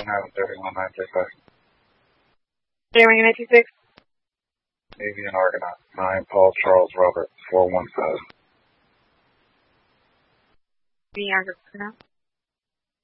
931-935. J1 926. Navy and Argonaut. 9 Paul Charles Robert 415. The Argonaut.